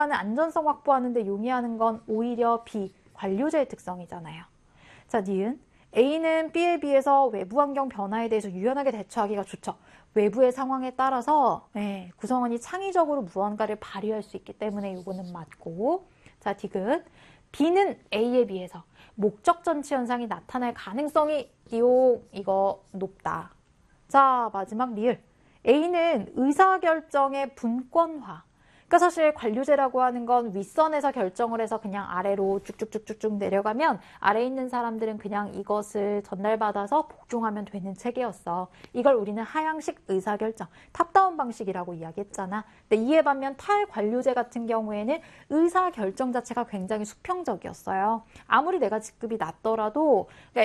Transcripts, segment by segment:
안전성 확보하는 데 용이하는 건 오히려 B, 관료제의 특성이잖아요. 자, 니은. A는 B에 비해서 외부 환경 변화에 대해서 유연하게 대처하기가 좋죠. 외부의 상황에 따라서 구성원이 창의적으로 무언가를 발휘할 수 있기 때문에 이거는 맞고. 자, 디귿. B는 A에 비해서 목적 전치 현상이 나타날 가능성이 이거 높다. 자, 마지막 리을. A는 의사결정의 분권화. 그러니까 사실 관료제라고 하는 건 윗선에서 결정을 해서 그냥 아래로 쭉쭉쭉쭉 내려가면 아래에 있는 사람들은 그냥 이것을 전달받아서 복종하면 되는 체계였어. 이걸 우리는 하향식 의사결정, 탑다운 방식이라고 이야기했잖아. 근데 이에 반면 탈관료제 같은 경우에는 의사결정 자체가 굉장히 수평적이었어요. 아무리 내가 직급이 낮더라도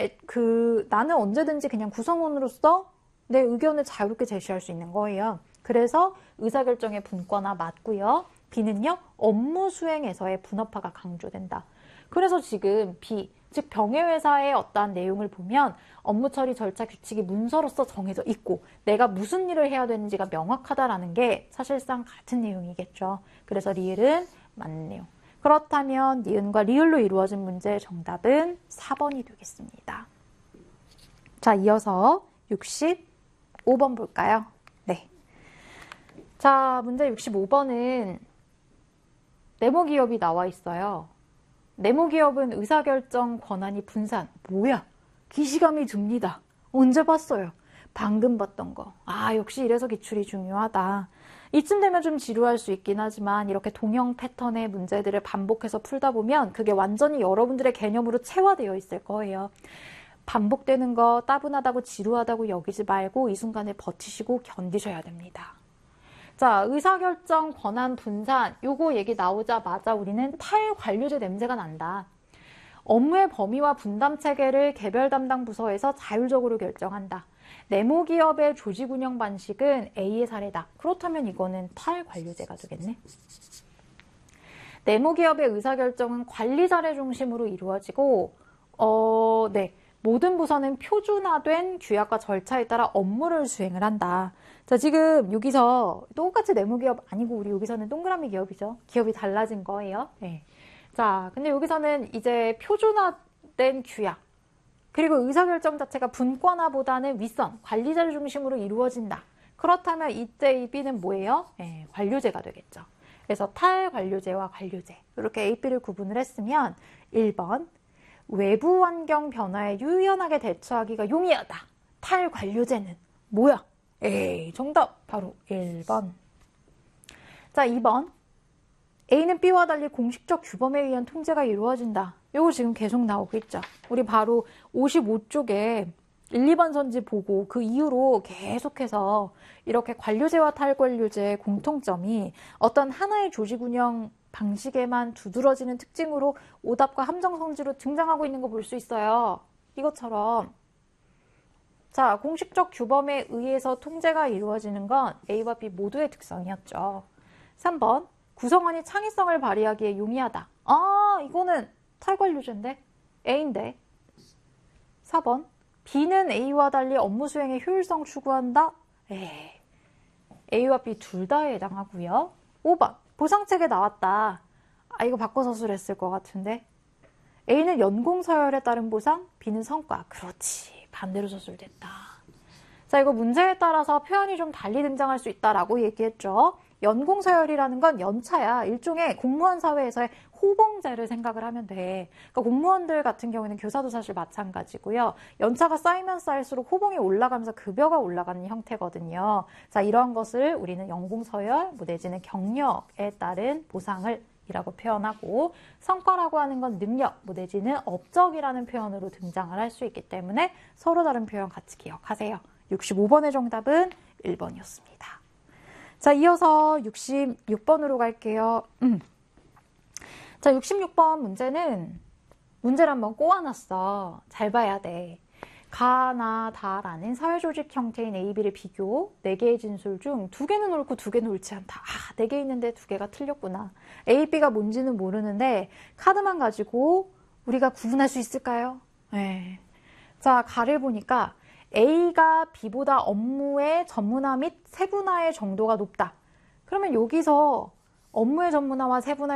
나는 언제든지 그냥 구성원으로서 내 의견을 자유롭게 제시할 수 있는 거예요. 그래서 의사결정의 분권화 맞고요. B는요. 업무 수행에서의 분업화가 강조된다. 그래서 지금 B, 즉 병해회사의 어떠한 내용을 보면 업무 처리 절차 규칙이 문서로서 정해져 있고 내가 무슨 일을 해야 되는지가 명확하다라는 게 사실상 같은 내용이겠죠. 그래서 리을은 맞네요. 그렇다면 니은과 리을로 이루어진 문제의 정답은 4번이 되겠습니다. 자, 이어서 65번 볼까요? 네. 자, 문제 65번은 네모기업이 나와 있어요. 네모기업은 의사결정 권한이 분산. 뭐야? 기시감이 듭니다. 언제 봤어요? 방금 봤던 거. 아, 역시 이래서 기출이 중요하다. 이쯤 되면 좀 지루할 수 있긴 하지만 이렇게 동형 패턴의 문제들을 반복해서 풀다 보면 그게 완전히 여러분들의 개념으로 체화되어 있을 거예요. 반복되는 거 따분하다고 지루하다고 여기지 말고 이 순간을 버티시고 견디셔야 됩니다. 자, 의사결정 권한 분산, 요거 얘기 나오자마자 우리는 탈관료제 냄새가 난다. 업무의 범위와 분담 체계를 개별 담당 부서에서 자율적으로 결정한다. 네모기업의 조직 운영 방식은 A의 사례다. 그렇다면 이거는 탈관료제가 되겠네. 네모기업의 의사결정은 관리자를 중심으로 이루어지고 모든 부서는 표준화된 규약과 절차에 따라 업무를 수행을 한다. 자, 지금 여기서 똑같이 네모기업 아니고 우리 여기서는 동그라미 기업이죠. 기업이 달라진 거예요. 네. 자, 근데 여기서는 이제 표준화된 규약 그리고 의사결정 자체가 분권화보다는 윗선, 관리자를 중심으로 이루어진다. 그렇다면 이때 이 B는 뭐예요? 네, 관료제가 되겠죠. 그래서 탈관료제와 관료제 이렇게 A, B를 구분을 했으면 1번 외부 환경 변화에 유연하게 대처하기가 용이하다. 탈관료제는 뭐야? 에이, 정답 바로 1번. 자, 2번. A는 B와 달리 공식적 규범에 의한 통제가 이루어진다. 이거 지금 계속 나오고 있죠. 우리 바로 55쪽에 1, 2번 선지 보고 그 이후로 계속해서 이렇게 관료제와 탈관료제의 공통점이 어떤 하나의 조직 운영 방식에만 두드러지는 특징으로 오답과 함정 성지로 등장하고 있는 거 볼 수 있어요. 이것처럼 자, 공식적 규범에 의해서 통제가 이루어지는 건 A와 B 모두의 특성이었죠. 3번, 구성원이 창의성을 발휘하기에 용이하다. 아, 이거는 탈관료제인데? A인데. 4번, B는 A와 달리 업무 수행의 효율성 추구한다? A와 B 둘 다에 해당하고요. 5번, 보상책에 나왔다. 아, 이거 바꿔 서술했을 것 같은데. A는 연공 서열에 따른 보상, B는 성과. 그렇지. 반대로 서술됐다. 자, 이거 문제에 따라서 표현이 좀 달리 등장할 수 있다라고 얘기했죠. 연공 서열이라는 건 연차야. 일종의 공무원 사회에서의 호봉제를 생각을 하면 돼. 그러니까 공무원들 같은 경우에는 교사도 사실 마찬가지고요. 연차가 쌓이면 쌓일수록 호봉이 올라가면서 급여가 올라가는 형태거든요. 자, 이러한 것을 우리는 연공 서열, 내지는 경력에 따른 보상을 이라고 표현하고 성과라고 하는 건 능력, 내지는 업적이라는 표현으로 등장을 할 수 있기 때문에 서로 다른 표현 같이 기억하세요. 65번의 정답은 1번이었습니다. 자, 이어서 66번으로 갈게요. 자, 66번 문제를 한번 꼬아놨어. 잘 봐야 돼. 가나 다라는 사회조직 형태인 A, B를 비교 4개의 진술 중 2개는 옳고 2개는 옳지 않다. 아, 4개 있는데 2개가 틀렸구나. A, B가 뭔지는 모르는데 카드만 가지고 우리가 구분할 수 있을까요? 네. 자, 가를 보니까 A가 B보다 업무의 전문화 및 세분화의 정도가 높다. 그러면 여기서 업무의 전문화와 세분화